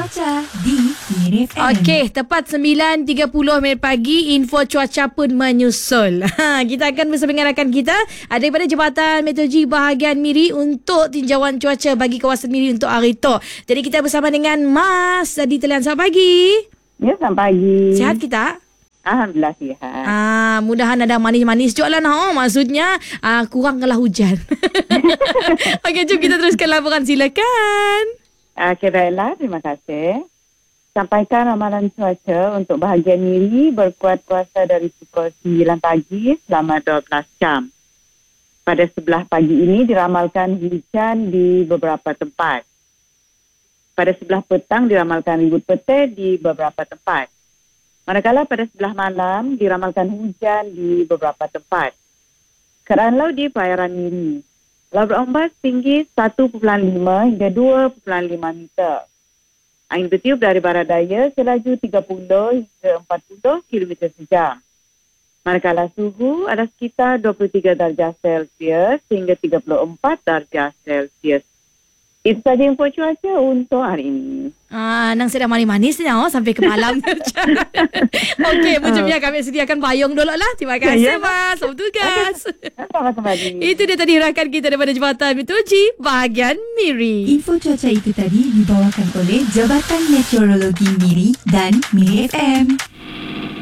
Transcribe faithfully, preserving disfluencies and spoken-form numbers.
cuaca di Miri F M. Okey, tepat sembilan tiga puluh minit pagi, info cuaca pun menyusul. Ha, kita akan bersama dengan rakan kita ada daripada Jabatan Meteorologi Bahagian Miri untuk tinjauan cuaca bagi kawasan Miri untuk hari itu. Jadi kita bersama dengan Mas di talian. Selamat pagi. Ya, selamat pagi. Sihat kita? Alhamdulillah sihat. Ah, mudahan ada manis-manis juga lah nah. Oh, maksudnya ah, kuranglah hujan. Okey, jom kita teruskan laporan, silakan. Okey, baiklah. Terima kasih. Sampaikan ramalan cuaca untuk bahagian Miri berkuat kuasa dari pukul sembilan pagi selama dua belas jam. Pada sebelah pagi ini diramalkan hujan di beberapa tempat. Pada sebelah petang diramalkan ribut petir di beberapa tempat. Manakala pada sebelah malam diramalkan hujan di beberapa tempat. Keadaan laut di perairan Miri. Laut berombak tinggi satu perpuluhan lima hingga dua perpuluhan lima meter. Angin bertiup dari barat daya selaju tiga puluh hingga empat puluh kilometer sejam. Manakala suhu ada sekitar dua puluh tiga darjah Celsius hingga tiga puluh empat darjah Celsius. Itu saja info cuaca untuk hari ini. Ah, nang sedang manis-manis ni oh, sampai ke malam. Okey, macamnya kami sediakan payung dulu lah. Terima kasih, ya, Mas. Selamat tugas. Selamat kembali. Itu dia tadi rakan kita daripada Jabatan Meteorologi Bahagian Miri. Info cuaca itu tadi dibawakan oleh Jabatan Meteorologi Miri dan Miri F M.